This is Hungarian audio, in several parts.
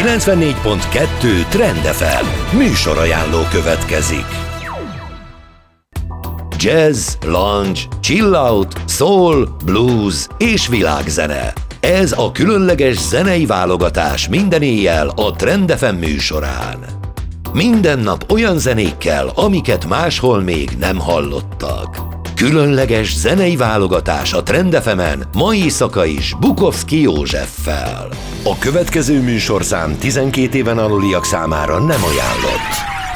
94.2 Trend FM műsorajánló következik. Jazz, lounge, chill out, soul, blues és világzene. Ez a különleges zenei válogatás minden éjjel a Trend FM műsorán. Minden nap olyan zenékkel, amiket máshol még nem hallottak. Különleges zenei válogatás a Trend FM-en mai éjszaka is Bukovszki Józseffel. A következő műsorszám 12 éven aluliak számára nem ajánlott.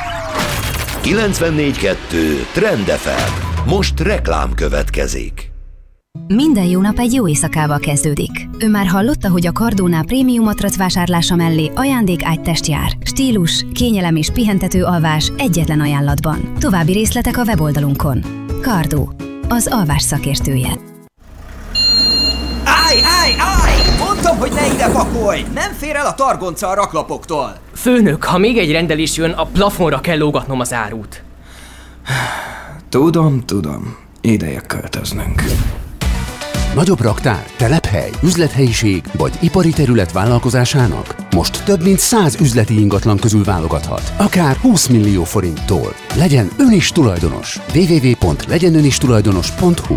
94.2 Trend FM. Most reklám következik. Minden jó nap egy jó éjszakával kezdődik. Ön már hallotta, hogy a Cardónál prémium matrac vásárlása mellé ajándékágytest jár. Stílus, kényelem és pihentető alvás egyetlen ajánlatban. További részletek a weboldalunkon. Cardó, az alvás szakértője. Állj! Mondtam, hogy ne ide pakolj! Nem fér el a targonca a raklapoktól! Főnök, ha még egy rendelés jön, a plafonra kell lógatnom az árut. Tudom. Ideje költöznünk. Nagyobb raktár, telephely, üzlethelyiség vagy ipari terület vállalkozásának most több mint 100 üzleti ingatlan közül válogathat. Akár 20 millió forinttól. Legyen ön is tulajdonos. www.legyenönistulajdonos.hu.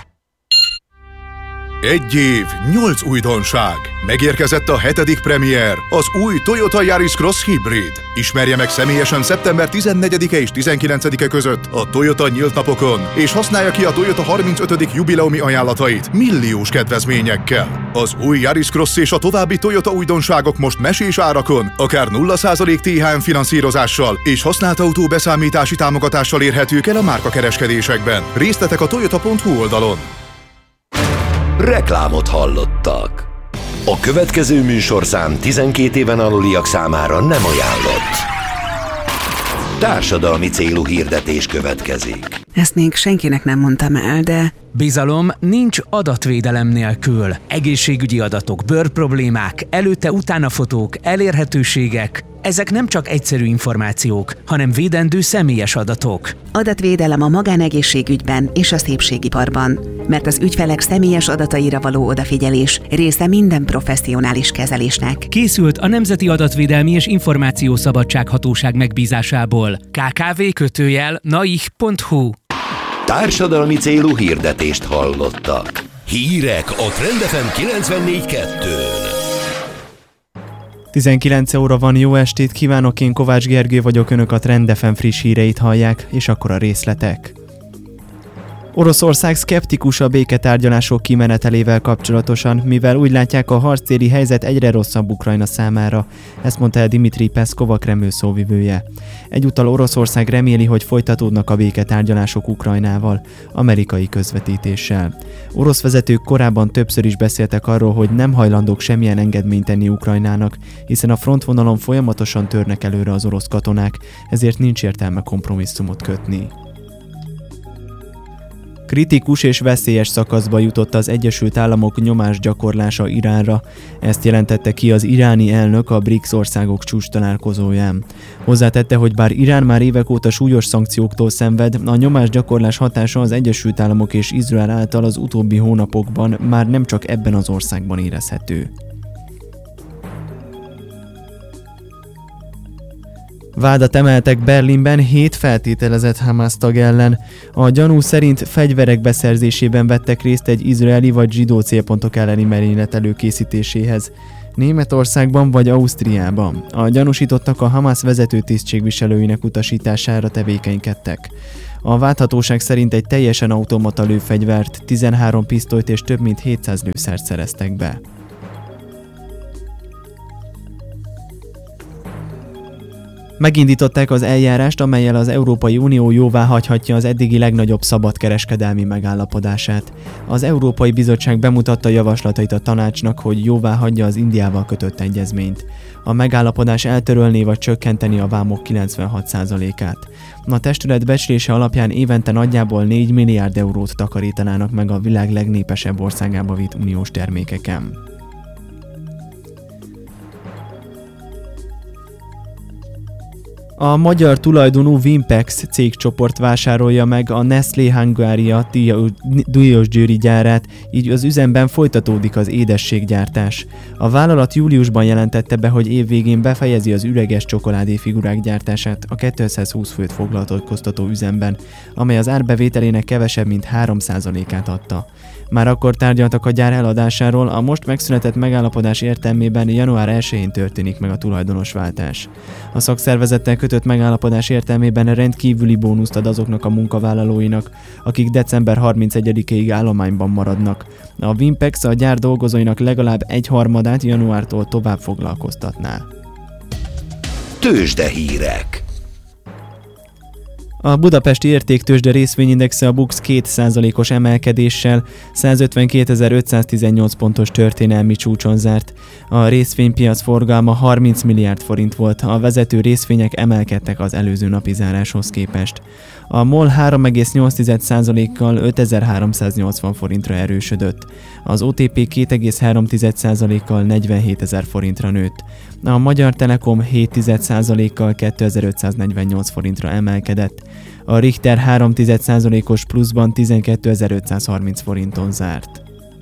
1 év, 8 újdonság. Megérkezett a 7. premier, az új Toyota Yaris Cross Hybrid. Ismerje meg személyesen szeptember 14-e és 19-e között a Toyota nyílt napokon, és használja ki a Toyota 35. jubileumi ajánlatait milliós kedvezményekkel. Az új Yaris Cross és a további Toyota újdonságok most mesés árakon, akár 0% THM finanszírozással és használt autó beszámítási támogatással érhetők el a márkakereskedésekben. Részletek a toyota.hu oldalon. Reklámot hallottak. A következő műsorszám 12 éven aluliak számára nem ajánlott. Társadalmi célú hirdetés következik. Ezt még senkinek nem mondtam el, de... Bizalom nincs adatvédelem nélkül. Egészségügyi adatok, bőrproblémák, előtte-utána fotók, elérhetőségek. Ezek nem csak egyszerű információk, hanem védendő személyes adatok. Adatvédelem a magánegészségügyben és a szépségiparban, mert az ügyfelek személyes adataira való odafigyelés része minden professzionális kezelésnek. Készült a Nemzeti Adatvédelmi és Információszabadság Hatóság megbízásából. kkv.naih.hu. Társadalmi célú hirdetést hallottak. Hírek a Trend FM 94.2-n. 19 óra van, jó estét kívánok, én Kovács Gergő vagyok, önök a Trend FM friss híreit hallják, és akkor a részletek. Oroszország szkeptikus a béketárgyalások kimenetelével kapcsolatosan, mivel úgy látják, a harctéri helyzet egyre rosszabb Ukrajna számára, ezt mondta el Dmitrij Peszkov, a Kreml szóvivője. Egyúttal Oroszország reméli, hogy folytatódnak a béketárgyalások Ukrajnával, amerikai közvetítéssel. Orosz vezetők korábban többször is beszéltek arról, hogy nem hajlandók semmilyen engedményt tenni Ukrajnának, hiszen a frontvonalon folyamatosan törnek előre az orosz katonák, ezért nincs értelme kompromisszumot kötni. Kritikus és veszélyes szakaszba jutott az Egyesült Államok nyomásgyakorlása Iránra, ezt jelentette ki az iráni elnök a BRICS országok csúcstalálkozóján. Hozzátette, hogy bár Irán már évek óta súlyos szankcióktól szenved, a nyomásgyakorlás hatása az Egyesült Államok és Izrael által az utóbbi hónapokban már nem csak ebben az országban érezhető. Vádat emeltek Berlinben 7 feltételezett Hamász tag ellen. A gyanú szerint fegyverek beszerzésében vettek részt egy izraeli vagy zsidó célpontok elleni merénylet előkészítéséhez. Németországban vagy Ausztriában. A gyanúsítottak a Hamász vezető tisztségviselőinek utasítására tevékenykedtek. A vádhatóság szerint egy teljesen automata lőfegyvert, 13 pisztolyt és több mint 700 lőszert szereztek be. Megindították az eljárást, amellyel az Európai Unió jóváhagyhatja az eddigi legnagyobb szabadkereskedelmi megállapodását. Az Európai Bizottság bemutatta javaslatait a tanácsnak, hogy jóváhagyja az Indiával kötött egyezményt. A megállapodás eltörölné vagy csökkenteni a vámok 96%-át. A testület becslése alapján évente nagyjából 4 milliárd eurót takarítanának meg a világ legnépesebb országába vitt uniós termékeken. A magyar tulajdonú Vimpex cégcsoport vásárolja meg a Nestlé Hungária Diósgyőri gyárát, így az üzemben folytatódik az édességgyártás. A vállalat júliusban jelentette be, hogy év végén befejezi az üreges csokoládéfigurák gyártását a 220 főt foglalkoztató üzemben, amely az árbevételének kevesebb mint 3%-át adta. Már akkor tárgyaltak a gyár eladásáról, a most megszületett megállapodás értelmében január 1-én történik meg a tulajdonosváltás. A szakszervezettel kötött megállapodás értelmében rendkívüli bónuszt ad azoknak a munkavállalóinak, akik december 31-ig állományban maradnak. A Vimpex a gyár dolgozóinak legalább 1/3 januártól tovább foglalkoztatná. Tőzsdehírek. A budapesti értéktőzsde részvényindexe a BUX 2%-os emelkedéssel 152.518 pontos történelmi csúcson zárt. A részvénypiac forgalma 30 milliárd forint volt, a vezető részvények emelkedtek az előző napi záráshoz képest. A MOL 3,8%-kal 5380 forintra erősödött. Az OTP 2,3%-kal 47.000 forintra nőtt. A Magyar Telekom 7,1%-kal 2548 forintra emelkedett. A Richter 3,1%-os pluszban 12.530 forinton zárt.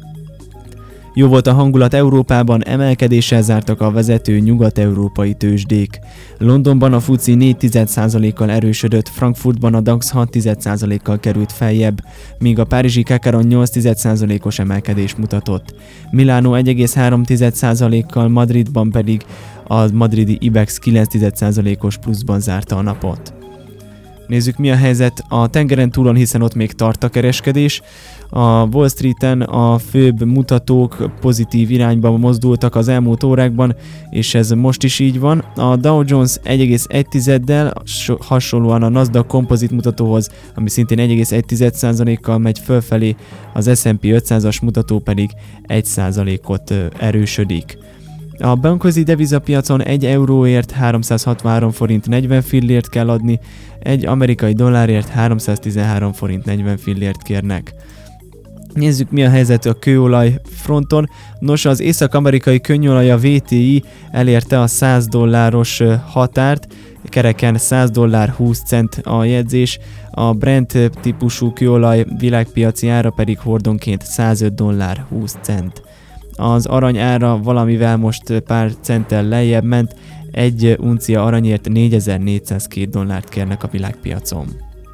Jó volt a hangulat Európában, emelkedéssel zártak a vezető nyugat-európai tőzsdék. Londonban a FTSE 4,1%-kal erősödött, Frankfurtban a DAX 6,1%-kal került feljebb, míg a párizsi Kakaron 8,1%-os emelkedést mutatott. Milánó 1,3%-kal, Madridban pedig a madridi IBEX 9,1%-os pluszban zárta a napot. Nézzük, mi a helyzet a tengeren túlon, hiszen ott még tart a kereskedés. A Wall Streeten a főbb mutatók pozitív irányba mozdultak az elmúlt órákban, és ez most is így van. A Dow Jones 1,1-del, hasonlóan a Nasdaq Composite mutatóhoz, ami szintén 1,1%-kal megy fölfelé, az S&P 500-as mutató pedig 1%-ot erősödik. A bankközi devizapiacon 1 euróért 363 forint 40 fillért kell adni, egy amerikai dollárért 313 forint 40 fillért kérnek. Nézzük, mi a helyzet a kőolaj fronton. Nos, az észak-amerikai könnyolaj, a WTI elérte a $100 határt, kereken $100.20 a jegyzés, a Brent típusú kőolaj világpiaci ára pedig hordonként $105.20. Az arany ára valamivel most pár centtel lejjebb ment, egy uncia aranyért $4402 kérnek a világpiacon.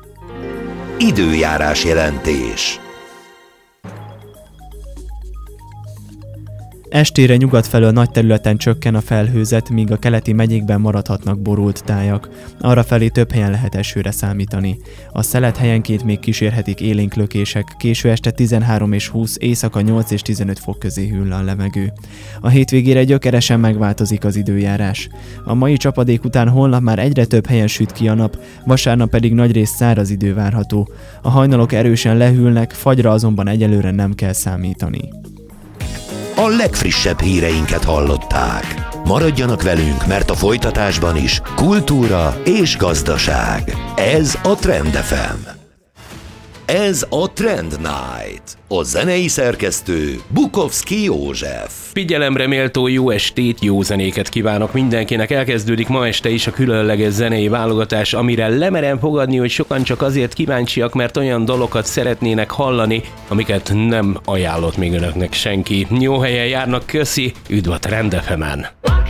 Időjárás jelentés. Estére nyugat felől nagy területen csökken a felhőzet, míg a keleti megyékben maradhatnak borult tájak. Arrafelé több helyen lehet esőre számítani. A szelet helyenként még kísérhetik élénk lökések, késő este 13 és 20, éjszaka 8 és 15 fok közé hűl a levegő. A hétvégére gyökeresen megváltozik az időjárás. A mai csapadék után holnap már egyre több helyen süt ki a nap, vasárnap pedig nagyrészt száraz idő várható. A hajnalok erősen lehűlnek, fagyra azonban egyelőre nem kell számítani. A legfrissebb híreinket hallották. Maradjanak velünk, mert a folytatásban is kultúra és gazdaság. Ez a Trend FM. Ez a Trend Night. A zenei szerkesztő Bukovszki József. Figyelemre méltó jó estét, jó zenéket kívánok mindenkinek. Elkezdődik ma este is a különleges zenei válogatás, amire lemerem fogadni, hogy sokan csak azért kíváncsiak, mert olyan dalokat szeretnének hallani, amiket nem ajánlott még önöknek senki. Jó helyen járnak, köszi, üdv a Trend FM-en.